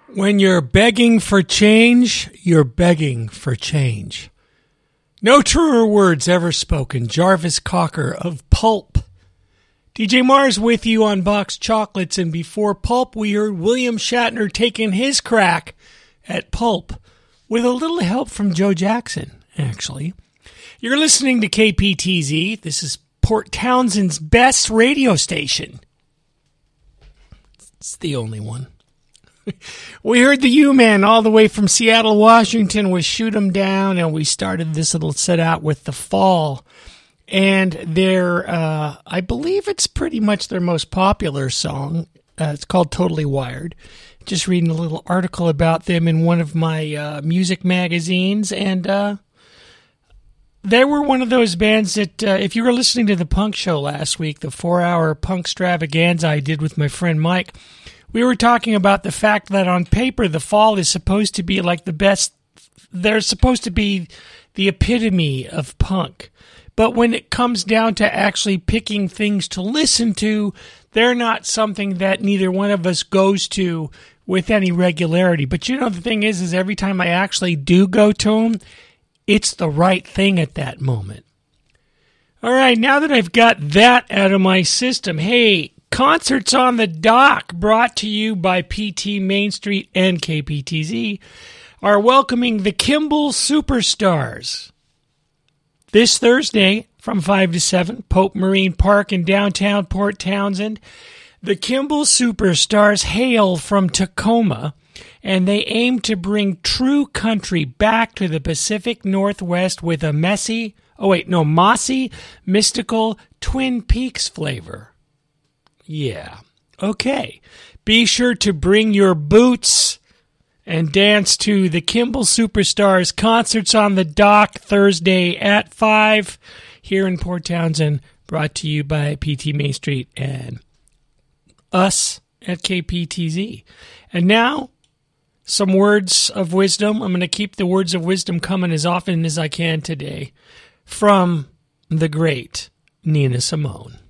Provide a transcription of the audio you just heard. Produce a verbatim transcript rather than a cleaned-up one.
When you're begging for change, you're begging for change. No truer words ever spoken. Jarvis Cocker of Pulp. D J Mars with you on Box Chocolates, and before Pulp, we heard William Shatner taking his crack at Pulp with a little help from Joe Jackson, actually. You're listening to K P T Z. This is Port Townsend's best radio station. It's the only one. We heard the U-Man all the way from Seattle, Washington with Shoot 'Em Down, and we started this little set out with The Fall. And their, uh, I believe it's pretty much their most popular song. Uh, it's called Totally Wired. Just reading a little article about them in one of my uh, music magazines, and uh, they were one of those bands that, uh, if you were listening to the punk show last week, the four-hour punk extravaganza I did with my friend Mike, we were talking about the fact that on paper, The Fall is supposed to be like the best, they're supposed to be the epitome of punk. But when it comes down to actually picking things to listen to, they're not something that neither one of us goes to with any regularity. But you know, the thing is, is every time I actually do go to them, it's the right thing at that moment. All right, now that I've got that out of my system, hey, Concerts on the Dock, brought to you by P T Main Street and K P T Z, are welcoming the Kimball Superstars. This Thursday from five to seven, Pope Marine Park in downtown Port Townsend. The Kimball Superstars hail from Tacoma, and they aim to bring true country back to the Pacific Northwest with a messy, oh wait, no, mossy, mystical Twin Peaks flavor. Yeah. Okay. Be sure to bring your boots and dance to the Kimball Superstars Concerts on the Dock Thursday at five here in Port Townsend, brought to you by P T Main Street and us at K P T Z. And now, some words of wisdom. I'm going to keep the words of wisdom coming as often as I can today from the great Nina Simone.